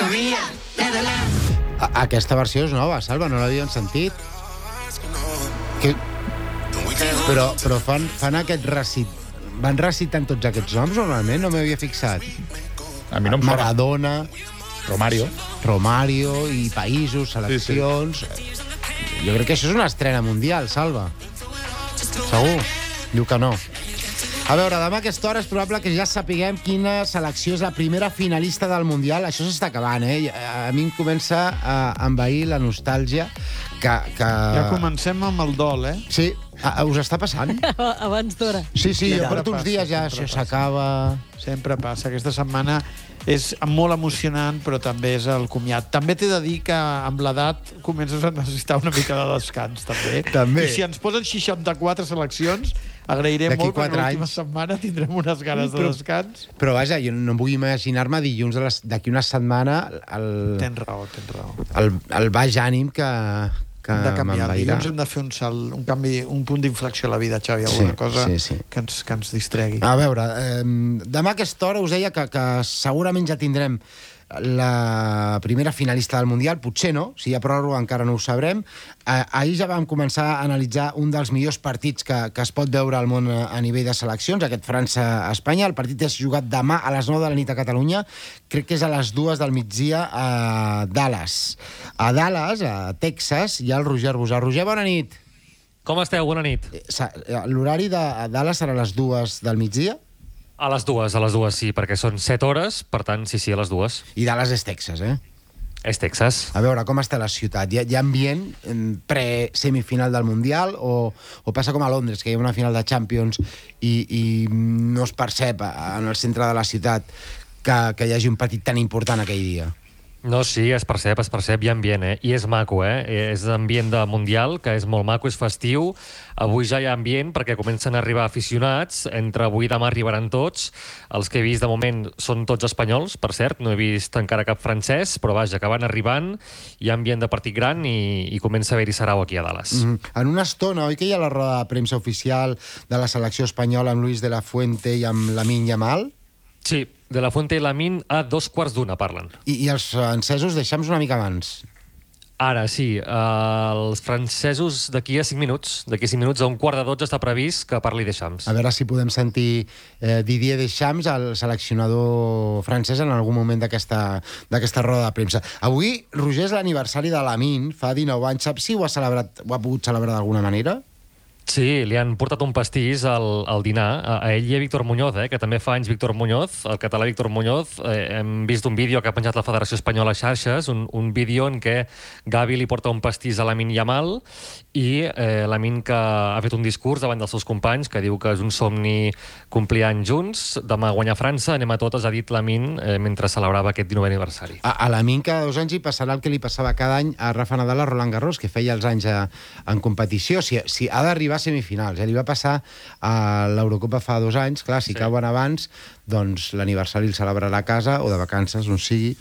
Aquesta versió és nova, Salva, no l'havíem sentit. Però fan aquest recit. Van recitant tots aquests noms, normalment? No m'havia fixat. A mi no em sona. Maradona, Romario i països, seleccions... Jo crec que això és una estrena mundial, Salva. Segur? Diu que no. A veure, demà a aquesta hora és probable que ja sapiguem quina selecció és la primera finalista del Mundial. Això s'està acabant, eh? A mi em comença a envair la nostàlgia que... Ja comencem amb el dol, eh? Sí, us està passant? Abans d'hora. Sí, jo porto uns dies ja, això s'acaba... Sempre passa. Aquesta setmana és molt emocionant, però també és el comiat. També t'he de dir que amb l'edat comences a necessitar una mica de descans, també. I si ens posen 64 seleccions, agrairé molt perquè l'última setmana tindrem unes ganes de descans. Però vaja, jo no vull imaginar-me dilluns d'aquí una setmana Tens raó. El baix ànim que de canviar. Dilluns hem de fer un salt, un canvi, un punt d'inflexió a la vida, Xavi, alguna cosa que ens distregui. A veure, demà a aquesta hora us deia que segurament ja tindrem la primera finalista del Mundial, potser no, si hi ha pròrroga encara no ho sabrem. Ahir ja vam començar a analitzar un dels millors partits que es pot veure al món a nivell de seleccions, aquest França-Espanya. El partit és jugat demà a les 9 de la nit a Catalunya, crec que és a les 2 del migdia a Dallas. A Dallas, a Texas, hi ha el Roger Busà. Roger, bona nit. Com esteu? Bona nit. L'horari de Dallas serà a les 2 del migdia? A les dues, sí, perquè són 7 hores, per tant, sí, a les 2. I Dallas és Texas, eh? És Texas. A veure, com està la ciutat? Hi ha ambient pre-semifinal del Mundial o passa com a Londres, que hi ha una final de Champions i no es percep en el centre de la ciutat que hi hagi un partit tan important aquell dia? No, sí, es percep, hi ha ambient, eh? I és maco, eh? És ambient de Mundial, que és molt maco, és festiu. Avui ja hi ha ambient perquè comencen a arribar aficionats. Entre avui i demà arribaran tots. Els que he vist de moment són tots espanyols, per cert. No he vist encara cap francès, però vaja, que van arribant. Hi ha ambient de partit gran i comença a haver-hi sarau aquí a Dallas. En una estona, oi que hi ha la roda de premsa oficial de la selecció espanyola amb Luis de la Fuente i amb Lamine Yamal? Sí, de la Fuente i Lamine a 2:15 parlen. I els francesos, deixem-nos una mica abans. Ara, sí. Els francesos d'aquí a 5 minuts. D'aquí a 5 minuts, a 11:45 està previst que parli Deschamps. A veure si podem sentir Didier Deschamps, el seleccionador francès, en algun moment d'aquesta roda de premsa. Avui, Roger, és l'aniversari de Lamine, fa 19 anys. Saps si ho ha pogut celebrar d'alguna manera? Sí, li han portat un pastís al dinar. A ell i a Víctor Muñoz, que també fa anys Víctor Muñoz, el català Víctor Muñoz. Hem vist un vídeo que ha penjat la Federació Espanyola a xarxes, un vídeo en què Gavi li porta un pastís a Lamine Yamal i Lamine que ha fet un discurs davant dels seus companys que diu que és un somni complir anys junts. Demà guanyar França, anem a totes, ha dit Lamine mentre celebrava aquest 19è aniversari. A Lamine cada 2 anys hi passarà el que li passava cada any a Rafa Nadal a Roland Garros, que feia els anys en competició. Si ha d'arribar a semifinals. Li va passar a l'Eurocopa fa 2 anys. Clar, si cauen abans, doncs l'aniversari el celebrarà a casa o de vacances, on sigui,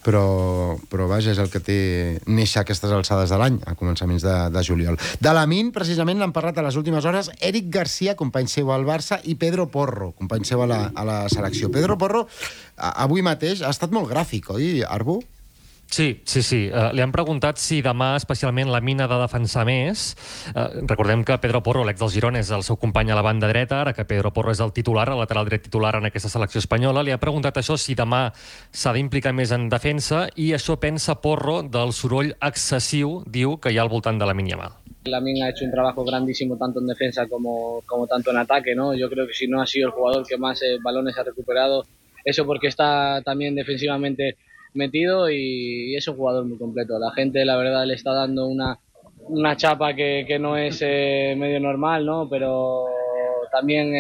però vaja, és el que té néixer a aquestes alçades de l'any, a començaments de juliol. De Lamine, precisament, n'han parlat a les últimes hores Eric Garcia, company seu al Barça, i Pedro Porro, company seu a la selecció. Pedro Porro, avui mateix, ha estat molt gràfic, oi, Arbu? Sí. Li han preguntat si demà especialment Lamine ha de defensar més. Recordem que Pedro Porro, l'ex del Girona, és el seu company a la banda dreta, ara que Pedro Porro és el titular, el lateral dret titular en aquesta selecció espanyola. Li ha preguntat això, si demà s'ha d'implicar més en defensa, i això pensa Porro del soroll excessiu, diu, que hi ha al voltant de Lamine Yamal. Lamine ha hecho un trabajo grandísimo tanto en defensa como tanto en ataque, ¿no? Yo creo que si no ha sido el jugador que más balones ha recuperado, eso porque está también defensivamente metido y es un jugador muy completo. La gente, la verdad, le está dando una chapa que no es medio normal, ¿no? Pero también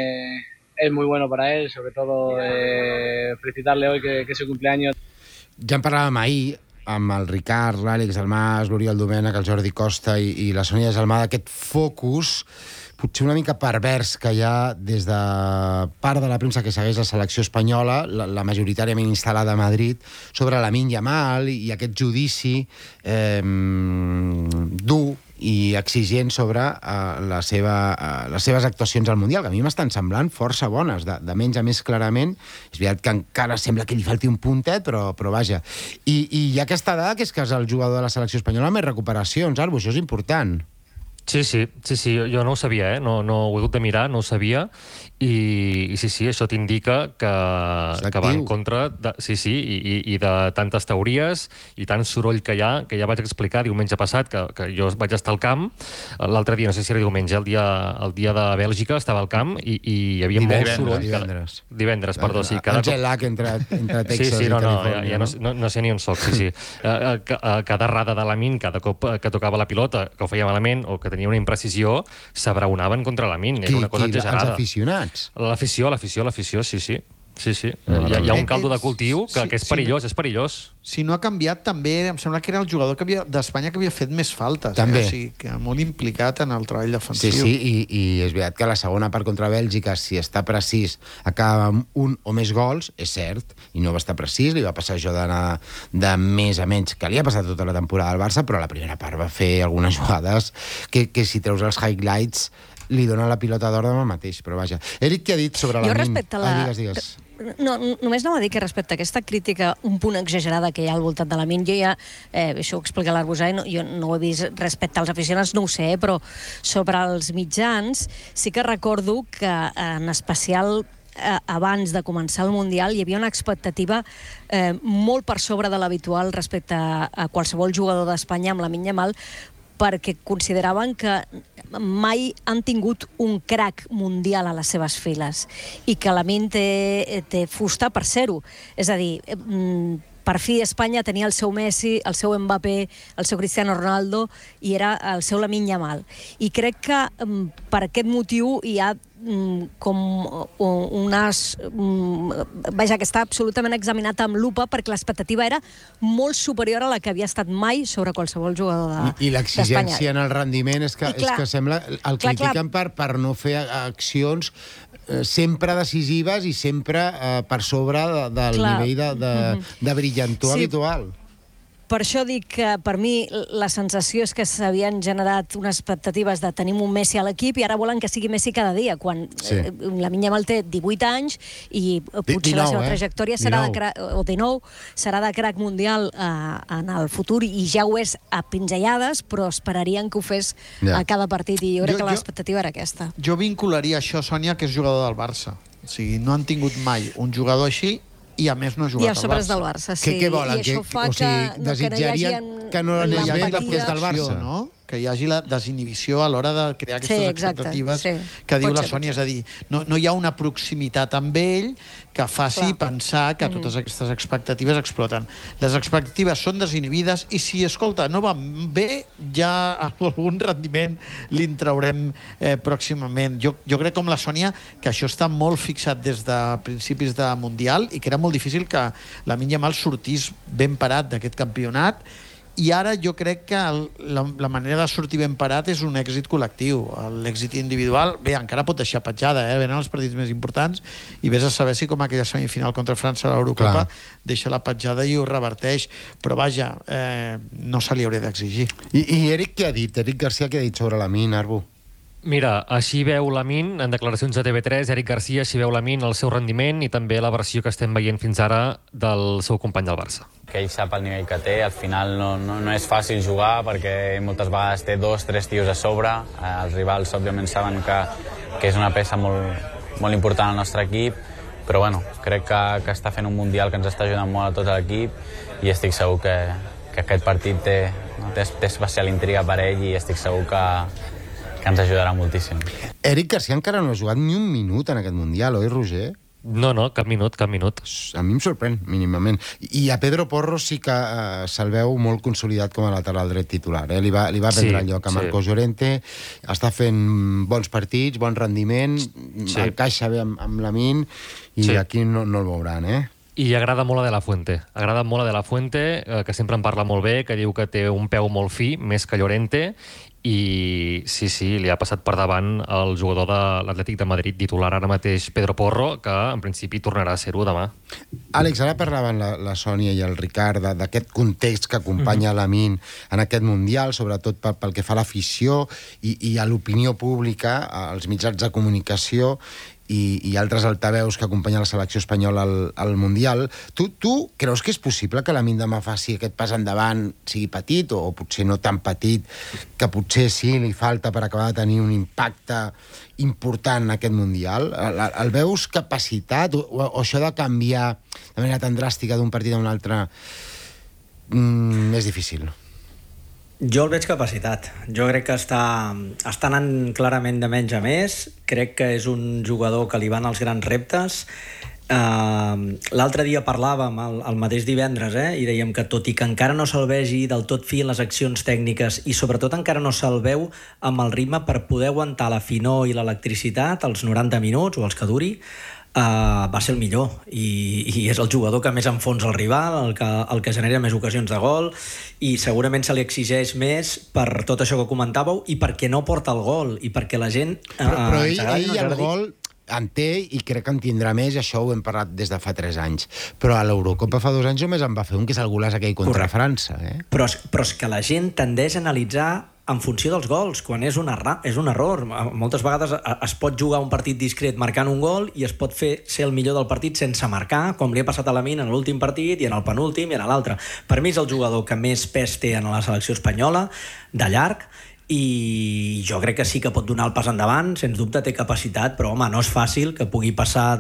es muy bueno para él, sobre todo felicitarle hoy que es su cumpleaños. Ja en parlàvem ahir amb el Ricard, l'Àlex, el Mas, l'Oriol Domènech, el Jordi Costa i la Sònia Gelmada, aquest focus potser una mica pervers que hi ha des de part de la premsa que segueix la selecció espanyola, la majoritàriament instal·lada a Madrid, sobre Lamine Yamal i aquest judici dur i exigent sobre les seves actuacions al Mundial, que a mi m'estan semblant força bones, de menys a més clarament. És veritat que encara sembla que li falti un puntet, però vaja. I hi ha aquesta dada que és que és el jugador de la selecció espanyola amb més recuperacions, Arbu, això és important. Sí, jo no ho sabia, no ho he hagut de mirar, no ho sabia, i sí, això t'indica que va en contra i de tantes teories i tant soroll que ja vaig explicar diumenge passat, que jo vaig estar al camp, l'altre dia, no sé si era diumenge, el dia de Bèlgica estava al camp i hi havia molt soroll. Divendres, perdó, sí. El gelac entre Texas i Califòrnia. Ja no sé ni on soc, sí. Cada errada de Lamine, cada cop que tocava la pilota, que ho feia malament o que tenia una imprecisió, s'abraonaven contra Lamine. Era una cosa exagerada. Els aficionats? L'afició, sí. Hi ha un caldo de cultiu que és perillós, Si no ha canviat, també em sembla que era el jugador d'Espanya que havia fet més faltes. També. O sigui, que molt implicat en el treball defensiu. Sí, i és veritat que la segona part contra Bèlgica, si està precís, acaba amb un o més gols, és cert, i no va estar precís, li va passar això d'anar de més a menys, que li ha passat tota la temporada al Barça, però la primera part va fer algunes jugades que si treus els highlights li dona la pilota d'or demà mateix, però vaja. Eric, què ha dit sobre la... Jo respecte a Digues. No, només anava a dir que respecte a aquesta crítica un punt exagerada que hi ha al voltant de Lamine, jo ja, això ho explica l'Arbusai, jo no ho he vist respecte als aficionats, no ho sé, però sobre els mitjans sí que recordo que en especial abans de començar el Mundial hi havia una expectativa molt per sobre de l'habitual respecte a qualsevol jugador d'Espanya amb Lamine Yamal, perquè consideraven que mai han tingut un crac mundial a les seves files i que Lamine té fusta per ser-ho. És a dir, per fi Espanya tenia el seu Messi, el seu Mbappé, el seu Cristiano Ronaldo i era el seu Lamine Yamal. I crec que per aquest motiu hi ha com vaja, que està absolutament examinat amb lupa perquè l'expectativa era molt superior a la que havia estat mai sobre qualsevol jugador d'Espanya. I l'exigència en el rendiment és que sembla... El critiquen per no fer accions sempre decisives i sempre per sobre del nivell de brillantor habitual. Per això dic que per mi la sensació és que s'havien generat unes expectatives de tenir un Messi a l'equip i ara volen que sigui Messi cada dia, quan Lamine Yamal té 18 anys i potser la seva trajectòria serà de crac, o 19, serà de crac mundial en el futur i ja ho és a pinzellades, però esperarien que ho fes a cada partit i jo crec que l'expectativa era aquesta. Jo vincularia això, Sònia, que és jugador del Barça. O sigui, no han tingut mai un jugador així i a més no ha jugat al Barça. I a sobre és del Barça, sí. Què volen? I això fa desitjarien que no anés bé després del Barça, no? Que hi hagi la desinhibició a l'hora de crear aquestes expectatives que diu la Sònia. És a dir, no hi ha una proximitat amb ell que faci pensar que totes aquestes expectatives exploten. Les expectatives són desinhibides i si, escolta, no va bé, ja algun rendiment li'n traurem pròximament. Jo crec, com la Sònia, que això està molt fixat des de principis de Mundial i que era molt difícil que Lamine Yamal sortís ben parat d'aquest campionat. I ara jo crec que la manera de sortir ben parat és un èxit col·lectiu. L'èxit individual, bé, encara pot deixar petjada, venen els partits més importants i vés a saber si com aquella semifinal contra França a l'Eurocopa deixa la petjada i ho reverteix. Però vaja, no se li hauria d'exigir. I Eric què ha dit? Eric Garcia què ha dit sobre Lamine, Arbu? Mira, així veu Lamine, en declaracions a TV3, Eric Garcia, així veu Lamine el seu rendiment i també la versió que estem veient fins ara del seu company del Barça. Que ell sap el nivell que té, al final no és fàcil jugar perquè moltes vegades té 2-3 tios a sobre, els rivals òbviament saben que és una peça molt important al nostre equip, però bueno, crec que està fent un Mundial que ens està ajudant molt a tot l'equip i estic segur que aquest partit té especial intriga per ell i estic segur que ens ajudarà moltíssim. Eric Garcia encara no ha jugat ni un minut en aquest Mundial, oi, Roger? No, cap minut. A mi em sorprèn, mínimament. I a Pedro Porro sí que se'l veu molt consolidat com a lateral dret titular. Li va prendre el lloc a Marcos Llorente, està fent bons partits, bon rendiment, encaixa bé amb Lamine, i aquí no el veuran, I agrada molt a De La Fuente. Que sempre en parla molt bé, que diu que té un peu molt fi, més que Llorente, i sí, li ha passat per davant el jugador de l'Atlètic de Madrid, titular ara mateix Pedro Porro, que en principi tornarà a ser-ho demà. Àlex, ara parlaven la Sònia i el Ricard d'aquest context que acompanya Lamine en aquest Mundial, sobretot pel que fa a l'afició i a l'opinió pública, als mitjans de comunicació i altres altaveus que acompanyen la selecció espanyola al Mundial. Tu creus que és possible que Lamine demà faci aquest pas endavant, sigui petit o potser no tan petit, que potser sí li falta per acabar de tenir un impacte important en aquest Mundial? El veus capacitat o això de canviar de manera tan dràstica d'un partit a un altre és difícil? Jo el veig capacitat. Jo crec que està anant clarament de menys a més. Crec que és un jugador que li van els grans reptes. L'altre dia parlàvem, el mateix divendres, i dèiem que tot i que encara no se'l vegi del tot fi en les accions tècniques i sobretot encara no se'l veu amb el ritme per poder aguantar la finor i l'electricitat els 90 minuts o els que duri, va ser el millor i és el jugador que més enfonsa el rival, el que genera més ocasions de gol, i segurament se li exigeix més per tot això que comentàveu i perquè no porta el gol i perquè la gent... Però ell el gol en té i crec que en tindrà més, i això ho hem parlat des de fa 3 anys. Però a l'Eurocopa fa 2 anys només en va fer un, que és el golaç aquell contra França. Però és que la gent tendeix a analitzar en funció dels gols, quan és un error. Moltes vegades es pot jugar un partit discret marcant un gol i es pot ser el millor del partit sense marcar, com li ha passat a Lamine en l'últim partit i en el penúltim i en l'altre. Per mi és el jugador que més pes té en la selecció espanyola, de llarg, i jo crec que sí que pot donar el pas endavant, sens dubte té capacitat, però home, no és fàcil que pugui passar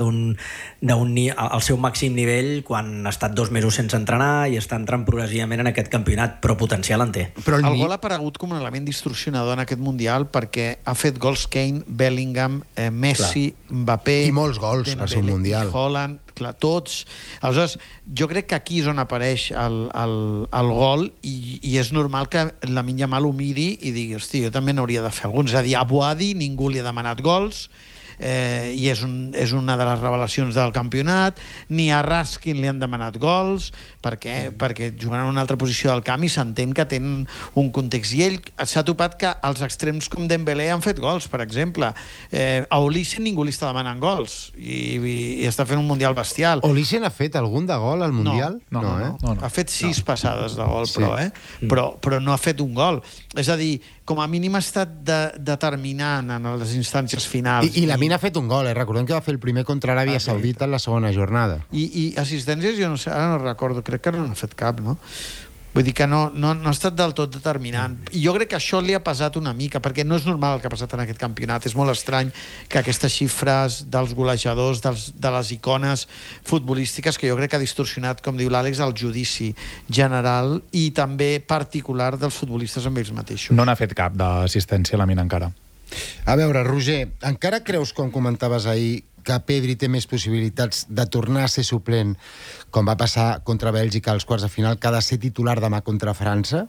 al seu màxim nivell quan ha estat 2 mesos sense entrenar i està entrant progressivament en aquest campionat, però potencial en té. Però el gol ha aparegut com un element distorsionador en aquest Mundial perquè ha fet gols Kane, Bellingham, Messi, Mbappé... I molts gols al seu Mundial. Haaland, clar, tots. Aleshores, jo crec que aquí és on apareix el gol i és normal que Lamine Yamal ho miri i digui, hosti, jo també n'hauria de fer alguns. És a dir, a Boadi ningú li ha demanat gols, i és una de les revelacions del campionat. Ni a Raskin li han demanat gols perquè jugant en una altra posició del camp i s'entén que tenen un context, i ell s'ha topat que els extrems com Dembélé han fet gols, per exemple. A Olisen ningú li està demanant gols i està fent un Mundial bestial. Olisen ha fet algun de gol al Mundial? No. Ha fet 6 passades de gol, però no ha fet un gol. És a dir, com a mínim ha estat determinant en les instàncies finals. I Lamine ha fet un gol, recordem que va fer el primer contra Aràbia Saudita en la segona jornada. I assistències, jo no sé, ara no recordo, crec que no n'ha fet cap, no? Vull dir que no ha estat del tot determinant. I jo crec que això li ha pesat una mica, perquè no és normal el que ha passat en aquest campionat. És molt estrany que aquestes xifres dels golejadors, de les icones futbolístiques, que jo crec que ha distorsionat, com diu l'Àlex, el judici general i també particular dels futbolistes amb ells mateixos. No n'ha fet cap d'assistència a Lamine encara. A veure, Roger, encara creus, com comentaves ahir, que Pedri té més possibilitats de tornar a ser suplent, com va passar contra Bèlgica als quarts de final, que ha de ser titular demà contra França?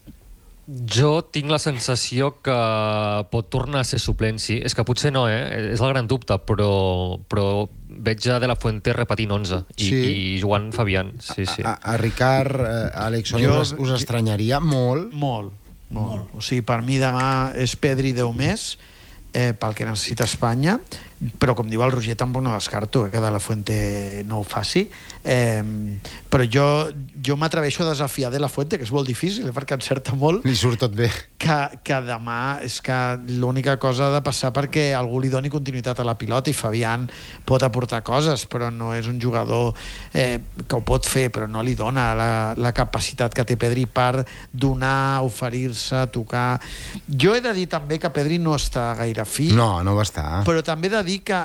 Jo tinc la sensació que pot tornar a ser suplent, sí. És que potser no, és el gran dubte, però veig a De La Fuente repetint 11 i jugant Fabián. Sí. A Ricard, Àlex, us estranyaria molt? Molt. O sigui, per mi demà és Pedri 10 més, pel que necessita Espanya, però com diu el Roger tampoc no descarto que De La Fuente no ho faci, però jo m'atreveixo a desafiar De La Fuente, que és molt difícil perquè encerta molt. Li surt tot bé. Que demà és que l'única cosa ha de passar perquè algú li doni continuïtat a la pilota, i Fabián pot aportar coses, però no és un jugador que ho pot fer, però no li dona la capacitat que té Pedri per donar, oferir-se, tocar. Jo he de dir també que Pedri no està gaire fi. No va estar. Però també he de dir que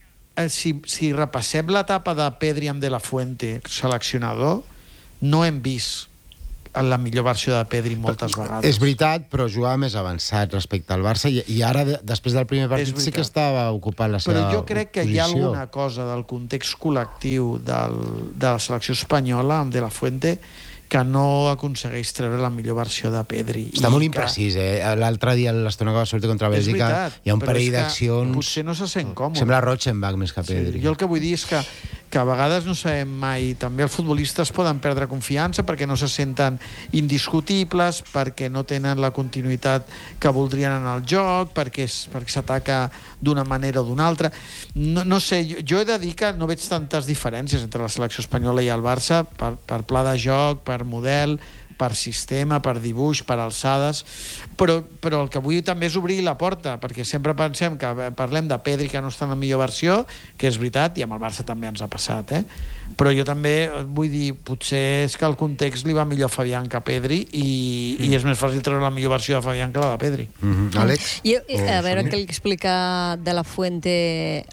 si repassem l'etapa de Pedri amb De La Fuente seleccionador, no hem vist la millor versió de Pedri moltes vegades. És veritat, però jugava més avançat respecte al Barça, i ara, després del primer partit, sí que estava ocupant la seva posició. Però jo crec que hi ha alguna cosa del context col·lectiu de la selecció espanyola amb De La Fuente que no aconsegueix treure la millor versió de Pedri. Està molt imprecís, L'altre dia, l'estona que va sortir contra Bèlgica, hi ha un parell d'accions... Potser no se sent còmode. Sembla Rochenbach més que Pedri. Jo el que vull dir és que que a vegades no sabem mai. També els futbolistes poden perdre confiança perquè no se senten indiscutibles, perquè no tenen la continuïtat que voldrien en el joc, perquè s'ataca d'una manera o d'una altra. No sé, jo he de dir que no veig tantes diferències entre la selecció espanyola i el Barça per pla de joc, per model, per sistema, per dibuix, per alçades, però el que vull també és obrir la porta, perquè sempre pensem que parlem de Pedri que no està en la millor versió, que és veritat, i amb el Barça també ens ha passat, però jo també vull dir, potser és que el context li va millor a Fabián que a Pedri i és més fàcil treure la millor versió de Fabián que la de Pedri. Àlex? A veure què li explica de la Fuente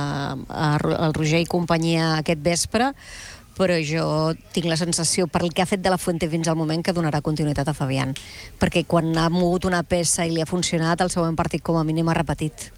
al Roger i companyia aquest vespre, però jo tinc la sensació, per el que ha fet de la Fuente fins al moment, que donarà continuïtat a Fabián. Perquè quan ha mogut una peça i li ha funcionat, el següent partit com a mínim ha repetit.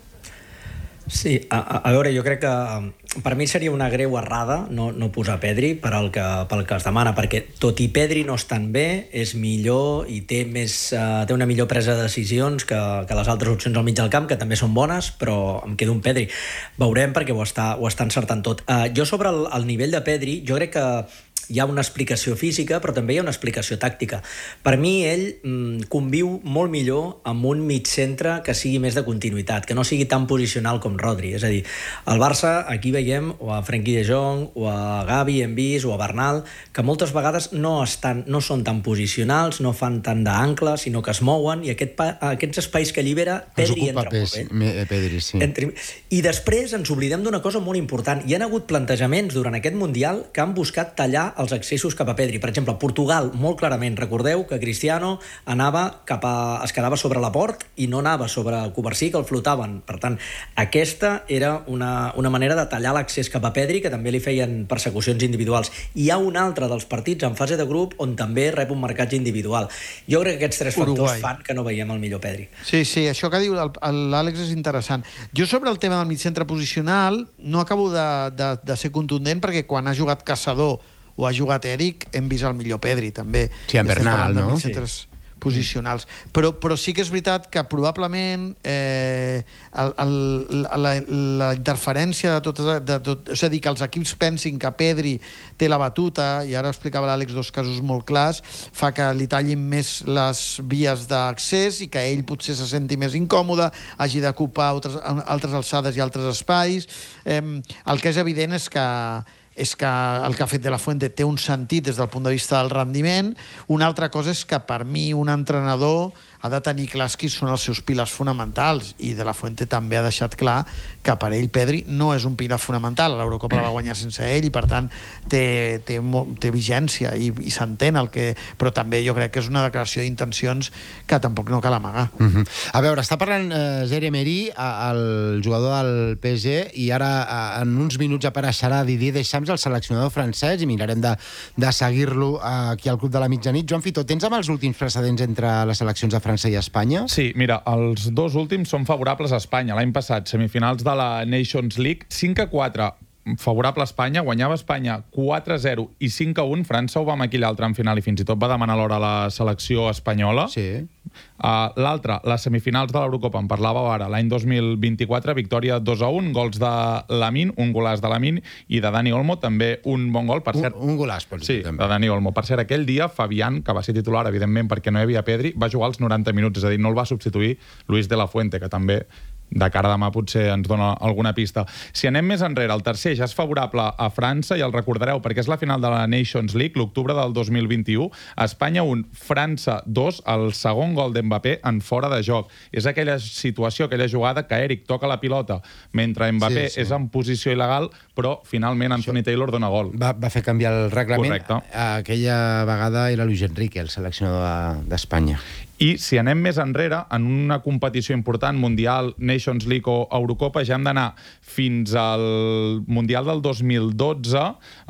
Sí, a veure, jo crec que per mi seria una greu errada no posar Pedri pel que es demana, perquè tot i Pedri no estan bé, és millor i té una millor presa de decisions que les altres opcions al mig del camp, que també són bones, però em quedo un Pedri. Veurem, perquè ho està encertant tot. Jo sobre el nivell de Pedri, jo crec que hi ha una explicació física, però també hi ha una explicació tàctica. Per mi, ell conviu molt millor amb un mig centre que sigui més de continuïtat, que no sigui tan posicional com Rodri. És a dir, al Barça, aquí veiem o a Frenkie de Jong, o a Gavi, hem vist, o a Bernal, que moltes vegades no són tan posicionals, no fan tant d'ancle, sinó que es mouen, i aquests espais que allibera, Pedri entra molt bé. Pedri, sí. I després ens oblidem d'una cosa molt important. Hi ha hagut plantejaments durant aquest Mundial que han buscat tallar els accessos cap a Pedri. Per exemple, Portugal, molt clarament, recordeu que Cristiano es quedava sobre la Port i no anava sobre Covarsí, que el flotaven. Per tant, aquesta era una manera de tallar l'accés cap a Pedri, que també li feien persecucions individuals. Hi ha un altre dels partits en fase de grup on també rep un marcatge individual. Jo crec que aquests tres factors fan que no veiem el millor Pedri. Sí, això que diu l'Àlex és interessant. Jo sobre el tema del migcentre posicional no acabo de ser contundent, perquè quan ha jugat Caçador o ha jugat Eric, hem vist el millor Pedri, també. Sí, en Bernal, no? Centres posicionals. Però sí que és veritat que probablement la interferència de tot... És a dir, que els equips pensin que Pedri té la batuta, i ara explicava l'Àlex dos casos molt clars, fa que li tallin més les vies d'accés i que ell potser se senti més incòmode, hagi d'ocupar altres alçades i altres espais. El que és evident és que el que ha fet De La Fuente té un sentit des del punt de vista del rendiment. Una altra cosa és que per mi un entrenador ha de tenir clars quins són els seus pilars fonamentals, i De La Fuente també ha deixat clar que per ell Pedri no és un pilar fonamental. L'Eurocopa la va guanyar sense ell i per tant té vigència i s'entén però també jo crec que és una declaració d'intencions que tampoc no cal amagar. A veure, està parlant Thierry Emery, el jugador del PSG, i ara en uns minuts apareixerà Didier Deschamps, el seleccionador francès, i mirarem de seguir-lo aquí al Club de la Mitjanit. Joan Fito, tens amb els últims precedents entre les seleccions de França i Espanya? Sí, mira, els dos últims són favorables a Espanya. L'any passat, semifinals de la Nations League, 5-4 favorable a Espanya, guanyava Espanya 4-0 i 5-1, França ho va maquillar al tram final i fins i tot va demanar l'hora a la selecció espanyola. Sí. L'altre, les semifinals de l'Eurocopa, en parlàveu ara, l'any 2024, victòria 2-1, gols de Lamine, un golaç de Lamine, i de Dani Olmo, també un bon gol, per cert. Un golaç, pots dir, sí, també. De Dani Olmo. Per cert, aquell dia, Fabián, que va ser titular, evidentment, perquè no hi havia Pedri, va jugar els 90 minuts, és a dir, no el va substituir Luis de la Fuente, que també de cara a demà potser ens dona alguna pista. Si anem més enrere, el tercer ja és favorable a França, i el recordareu perquè és la final de la Nations League, l'octubre del 2021, Espanya 1, França 2, el segon gol d'Mbappé en fora de joc. És aquella situació, aquella jugada que Eric toca la pilota mentre Mbappé és en posició il·legal, però finalment Anthony Taylor dona gol. Va fer canviar el reglament. Correcte. Aquella vegada era Luis Enrique, el seleccionador d'Espanya. I si anem més enrere, en una competició important, Mundial, Nations League o Eurocopa, ja hem d'anar fins al Mundial del 2012...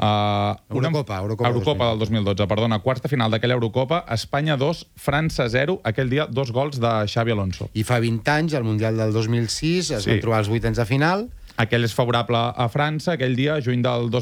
Eurocopa del 2012, perdona, quarta final d'aquella Eurocopa, Espanya 2, França 0, aquell dia 2 gols de Xabi Alonso. I fa 20 anys, al Mundial del 2006, es van trobar els vuitens de final. Aquell és favorable a França, aquell dia, juny del